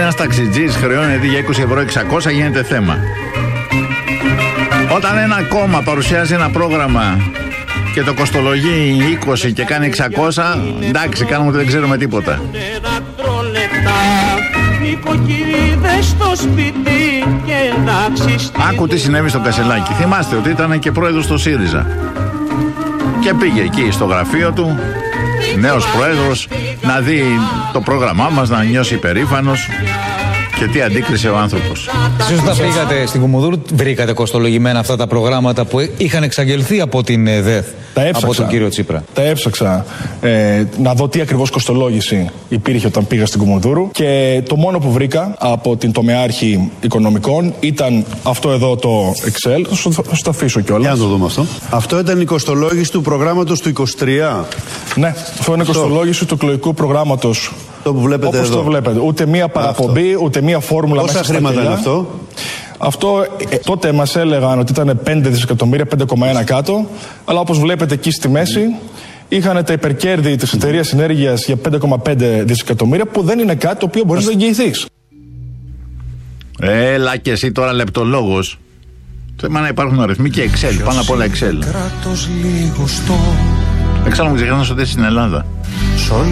ένας ταξιτζής χρεώνεται για 20 ευρώ 600, γίνεται θέμα. Όταν ένα κόμμα παρουσιάζει ένα πρόγραμμα και το κοστολογεί 20 και κάνει 600, εντάξει, κάνουμε ότι δεν ξέρουμε τίποτα. Άκου τι συνέβη στο Κασελάκη. Θυμάστε ότι ήταν και πρόεδρος στο ΣΥΡΙΖΑ και πήγε εκεί στο γραφείο του, νέος πρόεδρος, να δει το πρόγραμμά μας, να νιώσει υπερήφανος. Και τι αντίκρισε ο άνθρωπος. Εσείς όταν πήγατε στην Κουμουνδούρου, βρήκατε κοστολογημένα αυτά τα προγράμματα που είχαν εξαγγελθεί από την ΔΕΘ, από τον κύριο Τσίπρα? Τα έψαξα να δω τι ακριβώς κοστολόγηση υπήρχε όταν πήγα στην Κουμουνδούρου, και το μόνο που βρήκα από την τομεάρχη οικονομικών ήταν αυτό εδώ το Excel. Θα το αφήσω κιόλας. Για να το δούμε αυτό. Αυτό ήταν η κοστολόγηση του προγράμματος του 23. Ναι, αυτό είναι η κοστολόγηση του εκλογικού προγράμματος. Το που βλέπετε όπως εδώ. το βλέπετε. Ούτε μία παραπομπή, ούτε μία φόρμουλα. Πόσα μέσα χρήματα είναι αυτό? Αυτό τότε μας έλεγαν ότι ήταν 5 δισεκατομμύρια, 5,1 κάτω. Αλλά όπως βλέπετε εκεί στη μέση, είχαν τα υπερκέρδη της εταιρείας ενέργειας για 5,5 δισεκατομμύρια, που δεν είναι κάτι το οποίο μπορείς να εγγυηθείς. Έλα και εσύ τώρα λεπτολόγος. Θέμα να υπάρχουν αριθμοί και Excel, πάνω απ' όλα Excel. Εξάλλου μου ξεχνάς ότι είσαι στην Ελλάδα.